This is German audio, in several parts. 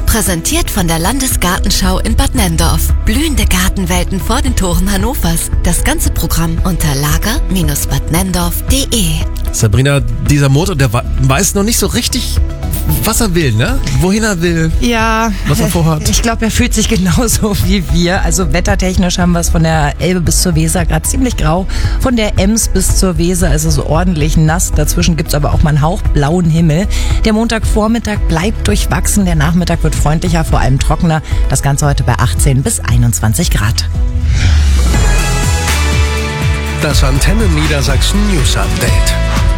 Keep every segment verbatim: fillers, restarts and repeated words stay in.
Präsentiert von der Landesgartenschau in Bad Nenndorf. Blühende Gartenwelten vor den Toren Hannovers. Das ganze Programm unter lager Bindestrich bad nenndorf punkt de. Sabrina, dieser Motor, der weiß noch nicht so richtig, was er will, ne? Wohin er will, ja, was er vorhat. Ich glaube, er fühlt sich genauso wie wir. Also wettertechnisch haben wir es von der Elbe bis zur Weser gerade ziemlich grau. Von der Ems bis zur Weser ist es so ordentlich nass. Dazwischen gibt es aber auch mal einen hauchblauen Himmel. Der Montagvormittag bleibt durchwachsen. Der Nachmittag wird freundlicher, vor allem trockener. Das Ganze heute bei achtzehn bis einundzwanzig Grad. Das Antenne Niedersachsen News Update.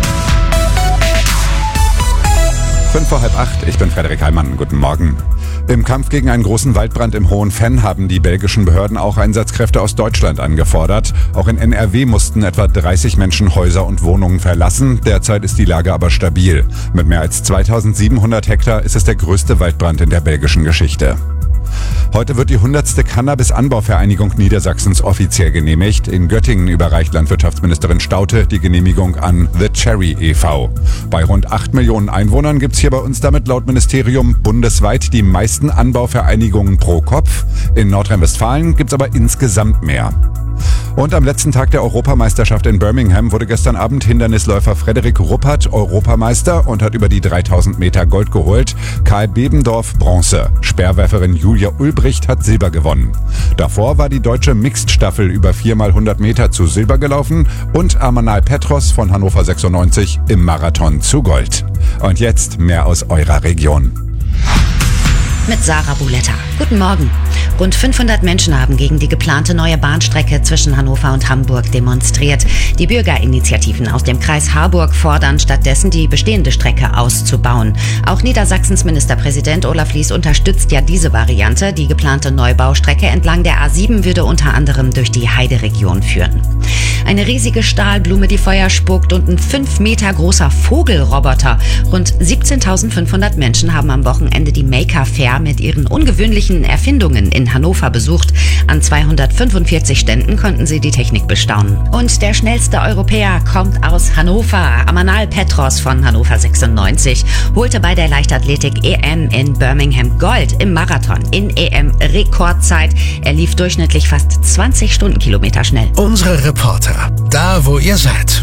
Fünf vor halb acht, ich bin Frederik Heimann. Guten Morgen. Im Kampf gegen einen großen Waldbrand im Hohen Venn haben die belgischen Behörden auch Einsatzkräfte aus Deutschland angefordert. Auch in N R W mussten etwa dreißig Menschen Häuser und Wohnungen verlassen. Derzeit ist die Lage aber stabil. Mit mehr als zweitausendsiebenhundert Hektar ist es der größte Waldbrand in der belgischen Geschichte. Heute wird die hundertste Cannabis-Anbauvereinigung Niedersachsens offiziell genehmigt. In Göttingen überreicht Landwirtschaftsministerin Staudte die Genehmigung an The Cherry e V Bei rund acht Millionen Einwohnern gibt es hier bei uns damit laut Ministerium bundesweit die meisten Anbauvereinigungen pro Kopf. In Nordrhein-Westfalen gibt es aber insgesamt mehr. Und am letzten Tag der Europameisterschaft in Birmingham wurde gestern Abend Hindernisläufer Frederik Ruppert Europameister und hat über die dreitausend Meter Gold geholt. Karl Bebendorf Bronze. Speerwerferin Julia Ulbricht hat Silber gewonnen. Davor war die deutsche Mixed-Staffel über vier mal hundert Meter zu Silber gelaufen und Amanal Petros von Hannover sechsundneunzig im Marathon zu Gold. Und jetzt mehr aus eurer Region. Mit Sarah Buletta. Guten Morgen. Rund fünfhundert Menschen haben gegen die geplante neue Bahnstrecke zwischen Hannover und Hamburg demonstriert. Die Bürgerinitiativen aus dem Kreis Harburg fordern stattdessen, die bestehende Strecke auszubauen. Auch Niedersachsens Ministerpräsident Olaf Lies unterstützt ja diese Variante. Die geplante Neubaustrecke entlang der A sieben würde unter anderem durch die Heideregion führen. Eine riesige Stahlblume, die Feuer spuckt, und ein fünf Meter großer Vogelroboter. Rund siebzehntausendfünfhundert Menschen haben am Wochenende die Maker Fair mit ihren ungewöhnlichen Erfindungen in Hannover besucht. An zweihundertfünfundvierzig Ständen konnten sie die Technik bestaunen. Und der schnellste Europäer kommt aus Hannover. Amanal Petros von Hannover sechsundneunzig holte bei der Leichtathletik-E M in Birmingham Gold im Marathon in E M-Rekordzeit. Er lief durchschnittlich fast zwanzig Stundenkilometer schnell. Unsere Reporter, da wo ihr seid.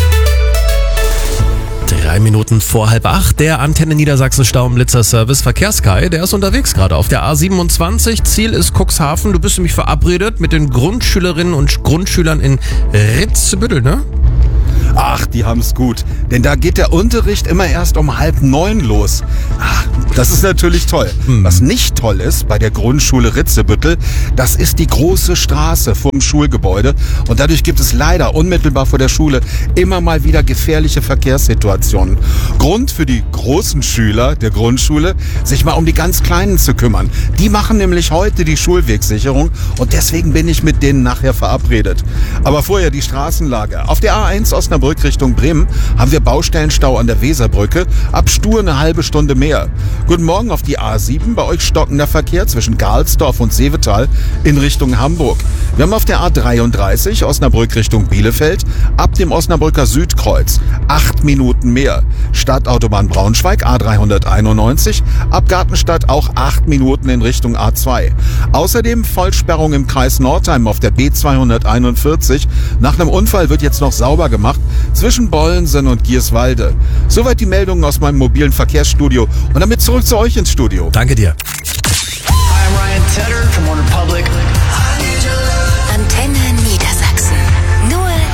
Drei Minuten vor halb acht, der Antenne Niedersachsen Staublitzer-Service Verkehrssky, der ist unterwegs gerade auf der A siebenundzwanzig. Ziel ist Cuxhaven. Du bist nämlich verabredet mit den Grundschülerinnen und Grundschülern in Ritzebüttel, ne? Ach, die haben's gut. Denn da geht der Unterricht immer erst um halb neun los. Ach, das ist natürlich toll. Hm. Was nicht toll ist bei der Grundschule Ritzebüttel, das ist die große Straße vor dem Schulgebäude. Und dadurch gibt es leider unmittelbar vor der Schule immer mal wieder gefährliche Verkehrssituationen. Grund für die großen Schüler der Grundschule, sich mal um die ganz Kleinen zu kümmern. Die machen nämlich heute die Schulwegsicherung und deswegen bin ich mit denen nachher verabredet. Aber vorher die Straßenlage. Auf der A eins Osnabrück Richtung Bremen haben wir Baustellenstau an der Weserbrücke. Ab Stur eine halbe Stunde mehr. Guten Morgen auf die A sieben. Bei euch stockender Verkehr zwischen Garlsdorf und Seevetal in Richtung Hamburg. Wir haben auf der A dreiunddreißig Osnabrück Richtung Bielefeld ab dem Osnabrücker Südkreuz acht Minuten mehr. Stadtautobahn Braunschweig A dreihunderteinundneunzig ab Gartenstadt auch acht Minuten in Richtung A zwei. Außerdem Vollsperrung im Kreis Nordheim auf der B zweihunderteinundvierzig. Nach einem Unfall wird jetzt noch sauber gemacht zwischen Bollensen und Gierswalde. Soweit die Meldungen aus meinem mobilen Verkehrsstudio und damit zurück zu euch ins Studio. Danke dir.